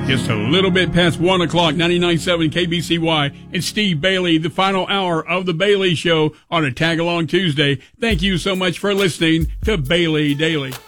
Just a little bit past 1 o'clock, 99.7 KBCY, and Steve Bailey, the final hour of the Bailey Show on a Tag Along Tuesday. Thank you so much for listening to Bailey Daily.